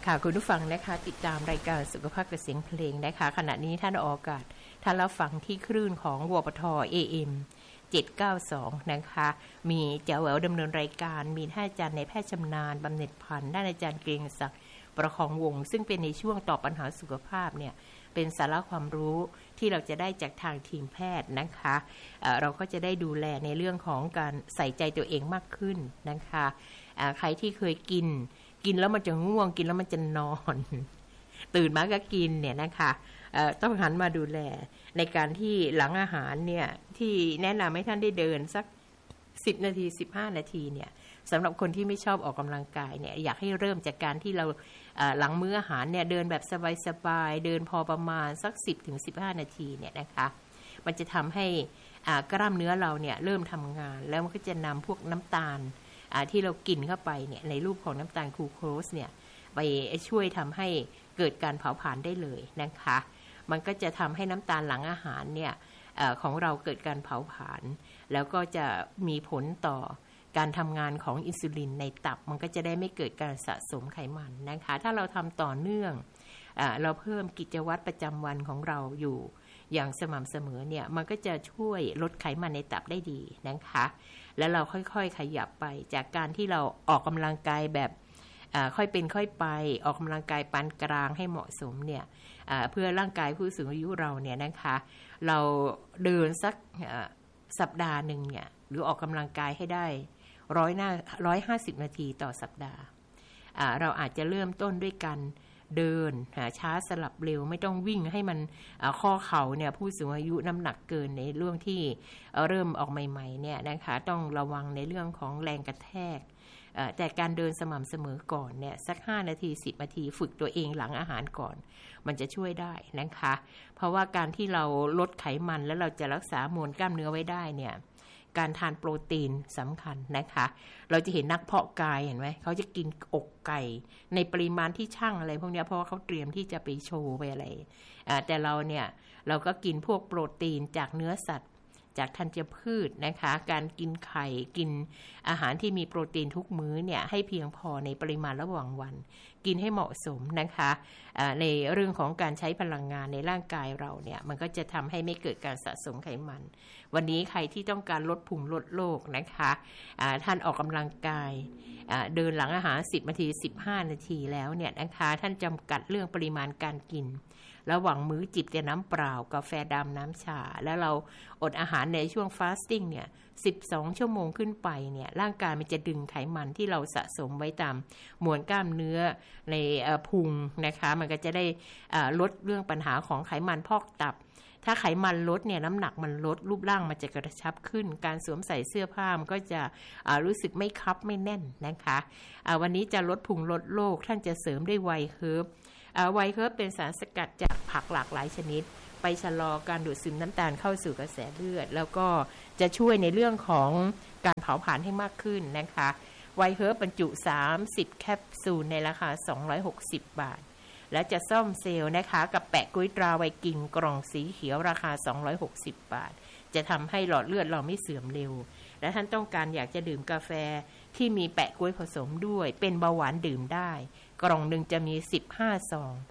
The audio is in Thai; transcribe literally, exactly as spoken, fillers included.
ค่ะคุณผู้ฟังนะคะติดตามรายการสุขภาพกับเสียงเพลงนะคะขณะนี้ท่านออกอากาศท่านรับฟังที่คลื่นของวปท เอ เอ็ม เจ็ดเก้าสองนะคะมีเจ้าแหววดำเนินรายการมีท่านอาจารย์ในแพทย์ชำนาญบำเหน็จพันธ์ท่านอาจารย์เกรียงศักดิ์ประคองวงศ์ซึ่งเป็นในช่วงตอบปัญหาสุขภาพเนี่ยเป็นสาระความรู้ที่เราจะได้จากทางทีมแพทย์นะคะเอ่อเราก็จะได้ดูแลในเรื่องของการใส่ใจตัวเองมากขึ้นนะคะเอ่อใครที่เคยกินกินแล้วมันจะง่วงกินแล้วมันจะนอนตื่นมาก็กินเนี่ยนะคะต้องหันมาดูแลในการที่หลังอาหารเนี่ยที่แนะนำให้ท่านได้เดินสักสิบนาทีสิบห้านาทีเนี่ยสำหรับคนที่ไม่ชอบออกกำลังกายเนี่ยอยากให้เริ่มจากการที่เราหลังมื้ออาหารเนี่ยเดินแบบสบายๆเดินพอประมาณสัก สิบถึงสิบห้า นาทีเนี่ยนะคะมันจะทำให้กล้ามเนื้อเราเนี่ยเริ่มทำงานแล้วมันก็จะนำพวกน้ำตาลที่เรากินเข้าไปเนี่ยในรูปของน้ำตาลกลูโคสเนี่ยไปช่วยทำให้เกิดการเผาผลาญได้เลยนะคะมันก็จะทำให้น้ำตาลหลังอาหารเนี่ยเอ่อของเราเกิดการเผาผลาญแล้วก็จะมีผลต่อการทำงานของอินซูลินในตับมันก็จะได้ไม่เกิดการสะสมไขมันนะคะถ้าเราทำต่อเนื่องเอ่อเราเพิ่มกิจวัตรประจำวันของเราอยู่อย่างสม่ำเสมอเนี่ยมันก็จะช่วยลดไขมันในตับได้ดีนะคะแล้วเราค่อยๆขยับไปจากการที่เราออกกำลังกายแบบค่อยเป็นค่อยไปออกกำลังกายปานกลางให้เหมาะสมเนี่ยเพื่อร่างกายผู้สูงอายุเราเนี่ยนะคะเราเดินสักสัปดาห์หนึ่งเนี่ยหรือออกกำลังกายให้ได้ร้อยหน้าร้อยห้าสิบนาทีต่อสัปดาห์เราอาจจะเริ่มต้นด้วยกันเดินช้าสลับเร็วไม่ต้องวิ่งให้มันข้อเข่าเนี่ยผู้สูงอายุน้ำหนักเกินในเรื่องที่เริ่มออกใหม่ๆเนี่ยนะคะต้องระวังในเรื่องของแรงกระแทกแต่การเดินสม่ำเสมอก่อนเนี่ยสักห้านาทีสิบนาทีฝึกตัวเองหลังอาหารก่อนมันจะช่วยได้นะคะเพราะว่าการที่เราลดไขมันแล้วเราจะรักษามวลกล้ามเนื้อไว้ได้เนี่ยการทานโปรตีนสำคัญนะคะเราจะเห็นนักเพาะกายเห็นไหมเขาจะกินอกไก่ในปริมาณที่ช่างอะไรพวกนี้เพราะว่าเขาเตรียมที่จะไปโชว์ไปอะไรแต่เราเนี่ยเราก็กินพวกโปรตีนจากเนื้อสัตว์จากธัญพืชนะคะการกินไข่กินอาหารที่มีโปรตีนทุกมื้อเนี่ยให้เพียงพอในปริมาณระหว่างวันกินให้เหมาะสมนะคะในเรื่องของการใช้พลังงานในร่างกายเราเนี่ยมันก็จะทำให้ไม่เกิดการสะสมไขมันวันนี้ใครที่ต้องการลดพุงลดโรคนะคะท่านออกกำลังกายเดินหลังอาหารสิบนาทีสิบห้านาทีแล้วเนี่ยนะคะท่านจำกัดเรื่องปริมาณการกินระหว่างมื้อจิบแต่น้ำเปล่ากาแฟดำน้ำชาแล้วเราอดอาหารในช่วงฟาสติ้งเนี่ยสิบสองชั่วโมงขึ้นไปเนี่ยร่างกายมันจะดึงไขมันที่เราสะสมไว้ตามมวลกล้ามเนื้อในพุงนะคะมันก็จะได้ลดเรื่องปัญหาของไขมันพอกตับถ้าไขมันลดเนี่ยน้ำหนักมันลดรูปร่างมันจะกระชับขึ้นการสวมใส่เสื้อผ้ามันก็จะรู้สึกไม่คับไม่แน่นนะคะวันนี้จะลดพุงลดโรคท่านจะเสริมด้วยไวท์เฮิร์บไวท์เฮิร์บเป็นสารสกัดจากผักหลากหลายชนิดไปชะลอการดูดซึมน้ำตาลเข้าสู่กระแสเลือดแล้วก็จะช่วยในเรื่องของการเผาผลาญให้มากขึ้นนะคะไวท์เฮิร์บบรรจุสามสิบแคปซูลในราคาสองร้อยหกสิบบาทและจะซ่อมเซลล์นะคะกับแปะกุ้ยตราไวกิ้งกล่องสีเขียวราคาสองร้อยหกสิบบาทจะทำให้หลอดเลือดเราไม่เสื่อมเร็วและท่านต้องการอยากจะดื่มกาแฟที่มีแปะกุ้ยผสมด้วยเป็นเบาหวานดื่มได้กล่องหนึ่งจะมีสิบห้าซอง